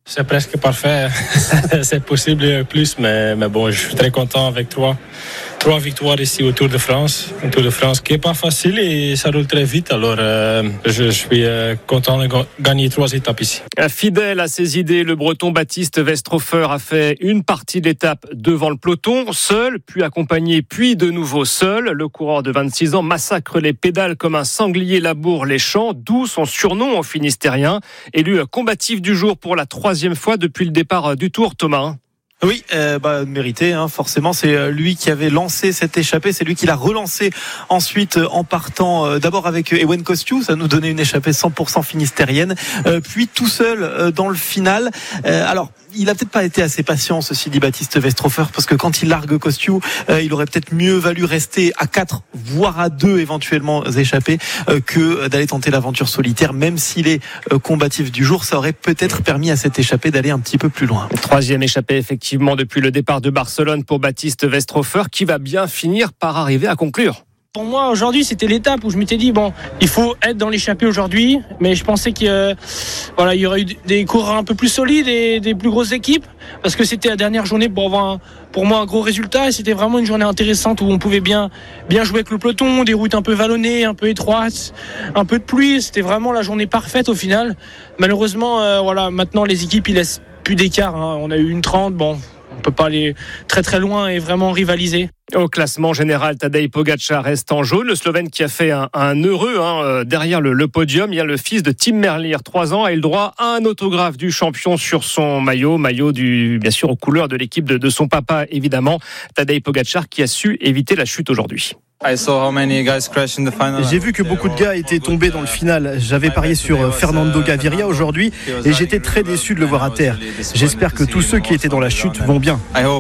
C'est presque parfait. C'est possible plus, mais bon, je suis très content avec trois victoires ici au Tour de France. Un Tour de France qui n'est pas facile et ça roule très vite. Alors, je suis content de gagner 3 étapes ici. Fidèle à ses idées, le Breton Baptiste Westrhofer a fait une partie de l'étape devant le peloton, seul, puis accompagné, puis de nouveau seul. Le coureur de 26 ans massacre les pédales comme un sanglier laboure les champs, d'où son surnom en finistérien. Élu combatif du jour pour la 3e fois depuis le départ du Tour, Thomas. Oui, mérité, forcément. C'est lui qui avait lancé cette échappée. C'est lui qui l'a relancé ensuite en partant d'abord avec Ewen Kosciu. Ça nous donnait une échappée 100% finistérienne. Puis tout seul dans le final. Alors, il a peut-être pas été assez patient, ceci dit Baptiste Westrhofer, parce que quand il largue Kosciu, il aurait peut-être mieux valu rester à 4, voire à 2 éventuellement échappés, que d'aller tenter l'aventure solitaire. Même s'il est combatif du jour, ça aurait peut-être permis à cette échappée d'aller un petit peu plus loin. 3e échappée, effectivement, depuis le départ de Barcelone pour Baptiste Westrhofer, qui va bien finir par arriver à conclure. Pour moi, aujourd'hui, c'était l'étape où je m'étais dit, il faut être dans l'échappée aujourd'hui. Mais je pensais qu'il y aurait eu des coureurs un peu plus solides et des plus grosses équipes. Parce que c'était la dernière journée pour avoir, pour moi, un gros résultat. Et c'était vraiment une journée intéressante où on pouvait bien jouer avec le peloton, des routes un peu vallonnées, un peu étroites, un peu de pluie. C'était vraiment la journée parfaite au final. Malheureusement, maintenant, les équipes, ils laissent plus d'écart. On a eu une 30, on peut pas aller très très loin et vraiment rivaliser. Au classement général, Tadej Pogačar reste en jaune. Le Slovène qui a fait un heureux derrière le podium. Il y a le fils de Tim Merlier, 3 ans, a eu le droit à un autographe du champion sur son maillot bien sûr aux couleurs de l'équipe de son papa évidemment. Tadej Pogačar qui a su éviter la chute aujourd'hui. J'ai vu que beaucoup de gars étaient tombés dans le final. J'avais parié sur Fernando Gaviria aujourd'hui et j'étais très déçu de le voir à terre. J'espère que tous ceux qui étaient dans la chute vont bien.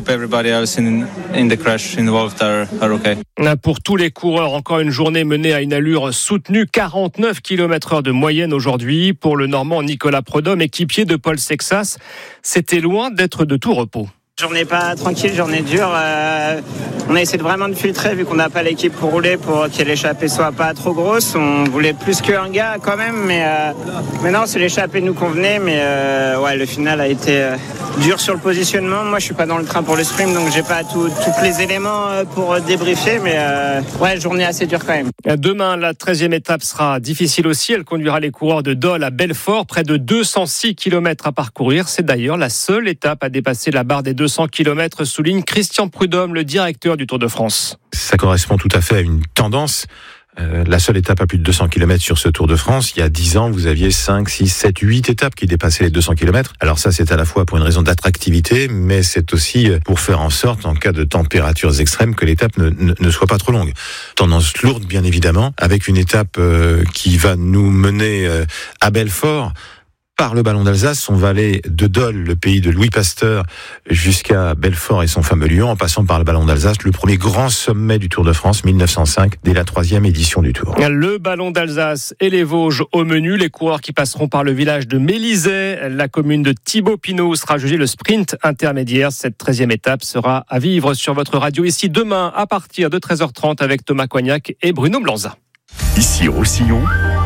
Pour tous les coureurs, encore une journée menée à une allure soutenue, 49 km/h de moyenne aujourd'hui. Pour le Normand Nicolas Prudhomme, équipier de Paul Sexas, c'était loin d'être de tout repos. Journée pas tranquille, journée dure. On a essayé vraiment de filtrer vu qu'on n'a pas l'équipe pour rouler pour que l'échappée soit pas trop grosse. On voulait plus qu'un gars quand même, mais non, c'est l'échappée nous convenait. Mais le final a été dur sur le positionnement. Moi, je suis pas dans le train pour le sprint, donc j'ai pas tous les éléments pour débriefer. Mais journée assez dure quand même. Demain, la 13e étape sera difficile aussi. Elle conduira les coureurs de Dole à Belfort, près de 206 km à parcourir. C'est d'ailleurs la seule étape à dépasser la barre des 200 km, souligne Christian Prudhomme, le directeur du Tour de France. Ça correspond tout à fait à une tendance. La seule étape à plus de 200 km sur ce Tour de France, il y a 10 ans, vous aviez 5, 6, 7, 8 étapes qui dépassaient les 200 km. Alors ça, c'est à la fois pour une raison d'attractivité, mais c'est aussi pour faire en sorte, en cas de températures extrêmes, que l'étape ne soit pas trop longue. Tendance lourde, bien évidemment, avec une étape qui va nous mener à Belfort, par le Ballon d'Alsace. On va aller de Dole, le pays de Louis Pasteur, jusqu'à Belfort et son fameux Lyon, en passant par le Ballon d'Alsace, le premier grand sommet du Tour de France, 1905, dès la 3e édition du Tour. Le Ballon d'Alsace et les Vosges au menu. Les coureurs qui passeront par le village de Mélisay, la commune de Thibaut-Pinot, sera jugé le sprint intermédiaire. Cette 13e étape sera à vivre sur votre radio ici demain à partir de 13h30 avec Thomas Coignac et Bruno Blanza. Ici Roussillon,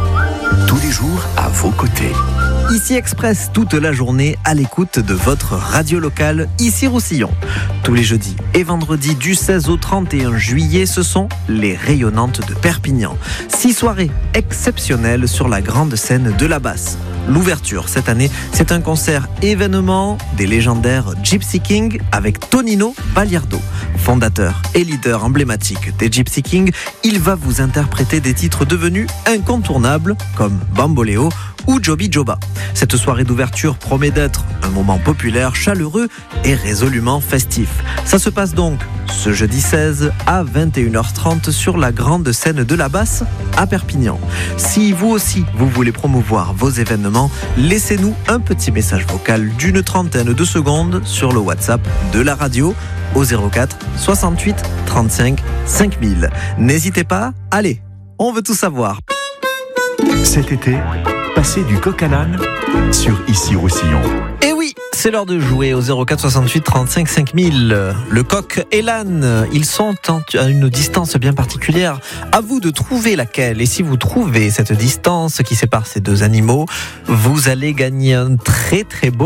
tous les jours à vos côtés. Ici Express, toute la journée à l'écoute de votre radio locale, ici Roussillon. Tous les jeudis et vendredis du 16 au 31 juillet, ce sont les Rayonnantes de Perpignan. 6 soirées exceptionnelles sur la grande scène de la Basse. L'ouverture cette année, c'est un concert événement des légendaires Gypsy King avec Tonino Bagliardo. Fondateur et leader emblématique des Gypsy King, il va vous interpréter des titres devenus incontournables comme Bamboleo ou Joby Joba. Cette soirée d'ouverture promet d'être un moment populaire, chaleureux et résolument festif. Ça se passe donc ce jeudi 16 à 21h30 sur la grande scène de la Basse à Perpignan. Si vous aussi, vous voulez promouvoir vos événements, laissez-nous un petit message vocal d'une trentaine de secondes sur le WhatsApp de la radio au 04 68 35 5000. N'hésitez pas, allez, on veut tout savoir. Cet été, passez du coq à l'âne sur Ici Roussillon. Et oui, c'est l'heure de jouer au 04 68 35 5000. Le coq et l'âne, ils sont à une distance bien particulière. À vous de trouver laquelle. Et si vous trouvez cette distance qui sépare ces deux animaux, vous allez gagner un très très beau